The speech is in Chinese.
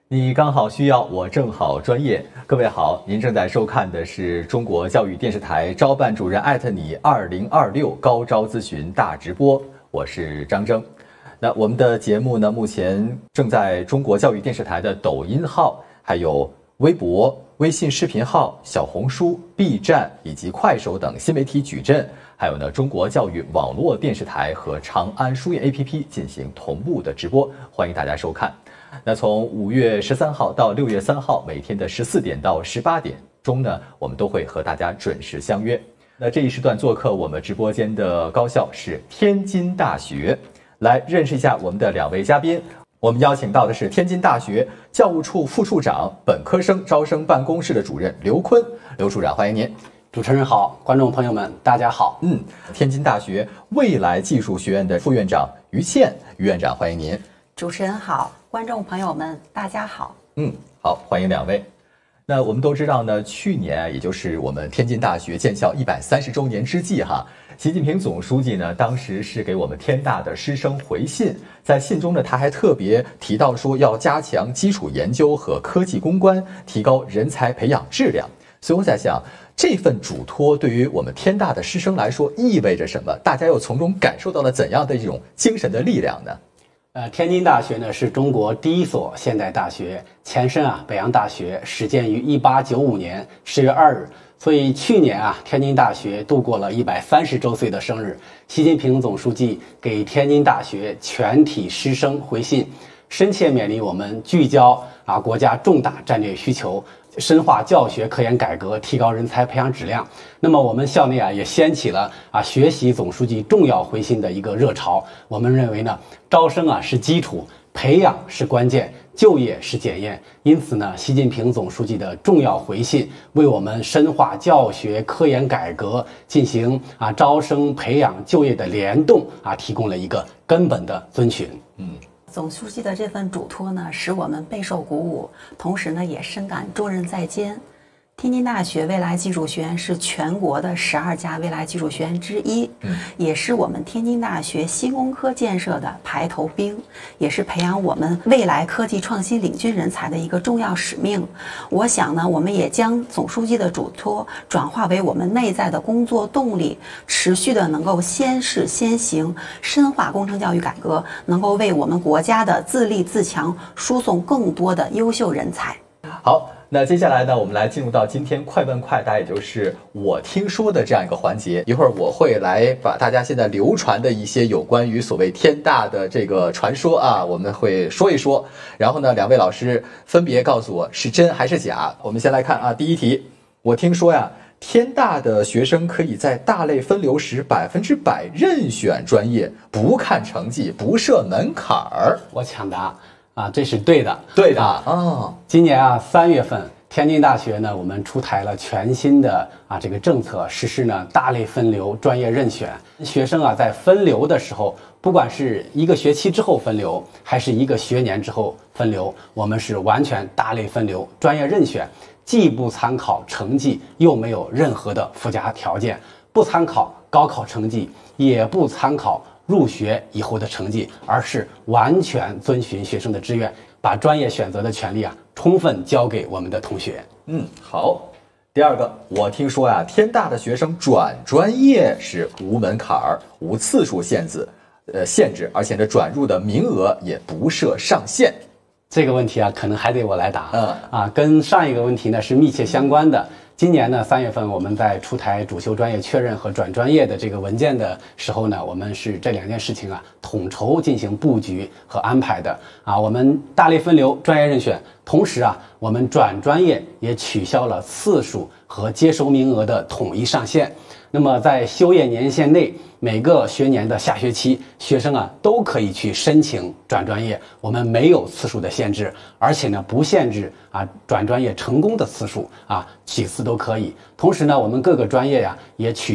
你刚好需要，我正好专业。各位好，您正在收看的是中国教育电视台招办主任你2026高招咨询大直播，我是张征。那我们的节目呢，目前正在中国教育电视台的抖音号、还有微博、微信视频号、小红书、B 站以及快手等新媒体矩阵，还有呢中国教育网络电视台和长安书院 APP 进行同步的直播，欢迎大家收看。那从5月13号到6月3号，每天的14点到18点钟呢，我们都会和大家准时相约。那这一时段做客我们直播间的高校是天津大学，来认识一下我们的2位嘉宾。我们邀请到的是天津大学教务处副处长、本科生招生办公室的主任刘坤，刘处长，欢迎您。 主持人好，观众朋友们大家好。 天津大学未来技术学院的副院长于倩，于院长，欢迎您。 主持人好，观众朋友们大家好。 好，欢迎2位。那我们都知道呢，去年也就是我们天津大学建校130周年之际习近平总书记呢，当时是给我们天大的师生回信，在信中呢，他还特别提到说要加强基础研究和科技攻关，提高人才培养质量。所以我在想，这份嘱托对于我们天大的师生来说意味着什么？大家又从中感受到了怎样的一种精神的力量呢？ 天津大学呢是中国第一所现代大学，前身北洋大学始建于1895年10月2日，所以去年天津大学度过了130周岁的生日。习近平总书记给天津大学全体师生回信，深切勉励我们聚焦国家重大战略需求，深化教学科研改革，提高人才培养质量。那么我们校内也掀起了学习总书记重要回信的一个热潮。我们认为呢，招生是基础，培养是关键，就业是检验。因此呢，习近平总书记的重要回信为我们深化教学科研改革，进行招生培养就业的联动提供了一个根本的遵循。 总书记的这份嘱托呢，使我们备受鼓舞，同时呢，也深感重任在肩。天津大学未来技术学院是全国的12家未来技术学院之一，也是我们天津大学新工科建设的排头兵，也是培养我们未来科技创新领军人才的一个重要使命。我想呢，我们也将总书记的嘱托转化为我们内在的工作动力，持续的能够先试先行，深化工程教育改革，能够为我们国家的自立自强输送更多的优秀人才。 好，那接下来呢，我们来进入到今天快问快答，也就是我听说的这样一个环节。一会儿我会来把大家现在流传的一些有关于所谓天大的这个传说我们会说一说。然后呢，2位老师分别告诉我是真还是假。我们先来看第一题。我听说天大的学生可以在大类分流时100%任选专业，不看成绩，不设门槛儿。 我抢答这是对的， 对的今年3月份，天津大学呢，我们出台了全新的这个政策，实施呢大类分流、专业任选。学生在分流的时候，不管是1个学期之后分流，还是1个学年之后分流，我们是完全大类分流、专业任选，既不参考成绩，又没有任何的附加条件，不参考高考成绩，也不参考入学以后的成绩，而是完全遵循学生的志愿，把专业选择的权利充分交给我们的同学。 好。第二个，我听说天大的学生转专业是无门槛儿、无次数限制，而且转入的名额也不设上限。 这个问题可能还得我来答。跟上一个问题呢是密切相关的。今年呢3月份，我们在出台主修专业确认和转专业的这个文件的时候呢，我们是这2件事情统筹进行布局和安排的。我们大类分流、专业任选，同时我们转专业也取消了次数和接收名额的统一上限。那么在修业年限内，每个学年的下学期，学生都可以去申请转专业，我们没有次数的限制，而且呢不限制转专业成功的次数几次都可以。同时呢，我们各个专业也取